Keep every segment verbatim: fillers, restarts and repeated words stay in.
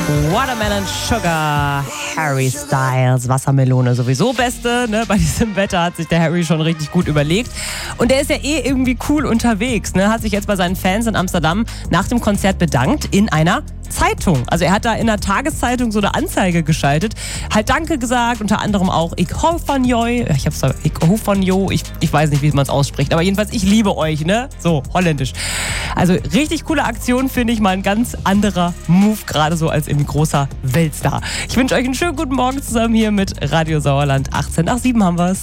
Watermelon Sugar, Harry Styles, Wassermelone sowieso beste, ne? Bei diesem Wetter hat sich der Harry schon richtig gut überlegt. Und der ist ja eh irgendwie cool unterwegs, ne? Hat sich jetzt bei seinen Fans in Amsterdam nach dem Konzert bedankt in einer Zeitung. Also er hat da in der Tageszeitung so eine Anzeige geschaltet, halt Danke gesagt, unter anderem auch ich hoffe von joi, ich hab's da, ich hoffe von jo, ich, ich weiß nicht, wie man es ausspricht, aber jedenfalls ich liebe euch, ne? So, holländisch. Also richtig coole Aktion, finde ich, mal ein ganz anderer Move, gerade so als irgendwie großer Weltstar. Ich wünsche euch einen schönen guten Morgen zusammen hier mit Radio Sauerland. achtzehn nach sieben haben wir's.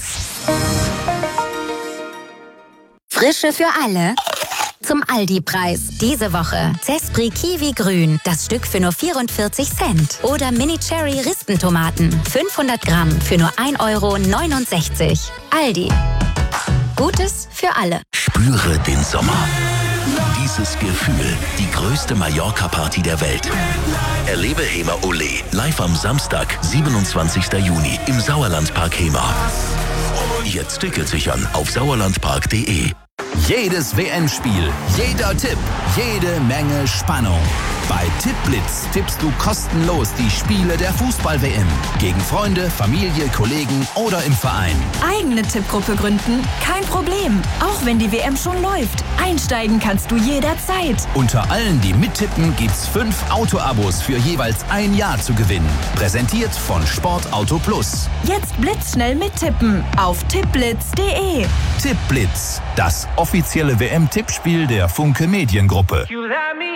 Frische für alle. Zum Aldi-Preis. Diese Woche Zespri Kiwi Grün. Das Stück für nur vierundvierzig Cent. Oder Mini Cherry Rispentomaten. fünfhundert Gramm für nur ein Euro neunundsechzig. Aldi. Gutes für alle. Spüre den Sommer. Dieses Gefühl. Die größte Mallorca-Party der Welt. Erlebe Hema Ole live am Samstag, siebenundzwanzigsten Juni im Sauerlandpark Hema. Jetzt Tickets sichern auf sauerlandpark punkt de. Jedes W M-Spiel, jeder Tipp, jede Menge Spannung. Bei Tippblitz tippst du kostenlos die Spiele der Fußball-W M. Gegen Freunde, Familie, Kollegen oder im Verein. Eigene Tippgruppe gründen? Kein Problem. Auch wenn die W M schon läuft. Einsteigen kannst du jederzeit. Unter allen, die mittippen, gibt's fünf Auto-Abos für jeweils ein Jahr zu gewinnen. Präsentiert von Sportauto Plus. Jetzt blitzschnell mittippen auf tippblitz punkt de. Tippblitz, das offizielle W M-Tippspiel der Funke Mediengruppe.